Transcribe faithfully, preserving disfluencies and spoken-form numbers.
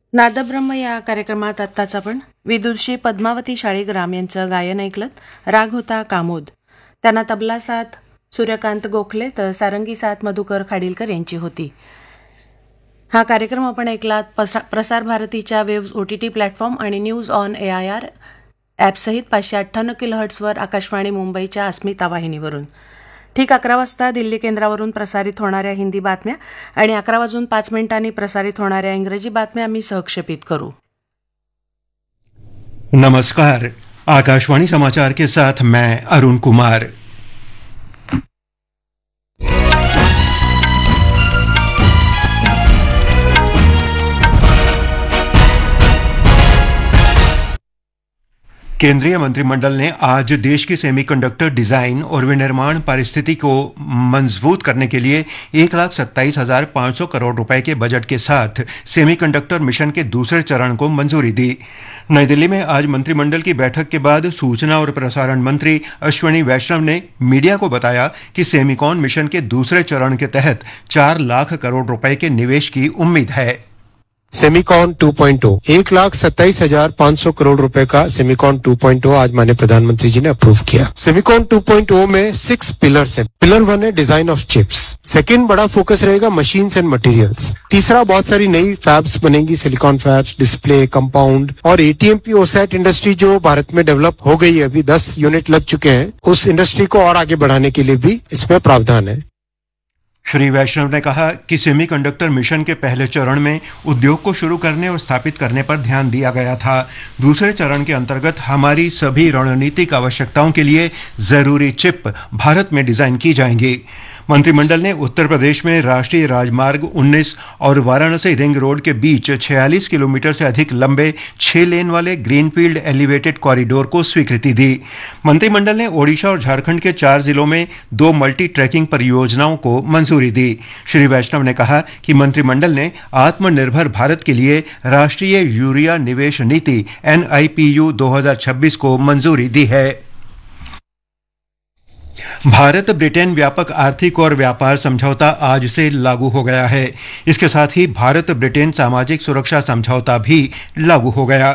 नादब्रह्म या कार्यक्रमात आत्ताच आपण विदुषी पद्मावती शाळीग्राम यांचं गायन ऐकलं. राग होता कामोद. त्यांना तबला साथ सूर्यकांत गोखले तर सारंगी साथ मधुकर खाडीलकर यांची होती. हा कार्यक्रम आपण ऐकलात प्रसार भारतीच्या waves O T T platform आणि news on A I R ॲपसहित पाचशे अठ्ठ्याण्णव किलोहर्ट्सवर आकाशवाणी मुंबईच्या अस्मिता वाहिनीवरून. ठीक अकरा वाजता दिल्ली केंद्रावरून प्रसारित होणाऱ्या हिंदी बातम्या आणि अकरा वाजून पाच मिनिटांनी प्रसारित होणाऱ्या इंग्रजी बातम्या आम्ही सहक्षेपित करू. नमस्कार, आकाशवाणी समाचार के साथ मैं अरुण कुमार. केंद्रीय मंत्रिमंडल ने आज देश की सेमीकंडक्टर डिजाइन और विनिर्माण परिस्थिति को मजबूत करने के लिए एक लाख सत्ताईस हजार पाँच सौ करोड़ रुपए के बजट के साथ सेमीकंडक्टर मिशन के दूसरे चरण को मंजूरी दी. नई दिल्ली में आज मंत्रिमंडल की बैठक के बाद सूचना और प्रसारण मंत्री अश्विनी वैष्णव ने मीडिया को बताया कि सेमीकॉन मिशन के दूसरे चरण के तहत चार लाख करोड़ रुपए के निवेश की उम्मीद है. सेमीकॉन टू पॉइंट ओ एक लाख सत्ताईस हजार पाँच सौ करोड़ रुपए का सेमीकॉन टू पॉइंट ओ आज माननीय प्रधानमंत्री जी ने अप्रूव किया. सेमीकॉन टू पॉइंट ओ में सिक्स पिलर्स हैं. पिलर वन है डिजाइन ऑफ चिप्स. सेकंड बड़ा फोकस रहेगा मशीन्स एंड मटेरियल्स. तीसरा बहुत सारी नई फैब्स बनेंगी, सिलिकॉन फैब्स, डिस्प्ले, कंपाउंड और एटीएमपी ओसैट इंडस्ट्री जो भारत में डेवलप हो गई है, अभी दस यूनिट लग चुके हैं. उस इंडस्ट्री को और आगे बढ़ाने के लिए भी इसमें प्रावधान है. श्री वैष्णव ने कहा कि सेमीकंडक्टर मिशन के पहले चरण में उद्योग को शुरू करने और स्थापित करने पर ध्यान दिया गया था. दूसरे चरण के अंतर्गत हमारी सभी रणनीतिक आवश्यकताओं के लिए जरूरी चिप भारत में डिजाइन की जाएंगी. मंत्रिमंडल ने उत्तर प्रदेश में राष्ट्रीय राजमार्ग उन्नीस और वाराणसी रिंग रोड के बीच छियालीस किलोमीटर से अधिक लंबे छह लेन वाले ग्रीनफील्ड एलिवेटेड कॉरिडोर को स्वीकृति दी. मंत्रिमंडल ने ओडिशा और झारखंड के चार जिलों में दो मल्टी ट्रैकिंग परियोजनाओं को मंजूरी दी. श्री वैष्णव ने कहा कि मंत्रिमंडल ने आत्मनिर्भर भारत के लिए राष्ट्रीय यूरिया निवेश नीति एन आई पी यू दो हजार छब्बीस को मंजूरी दी है. भारत ब्रिटेन व्यापक आर्थिक और व्यापार समझौता आज से लागू हो गया है. इसके साथ ही भारत ब्रिटेन सामाजिक सुरक्षा समझौता भी लागू हो गया.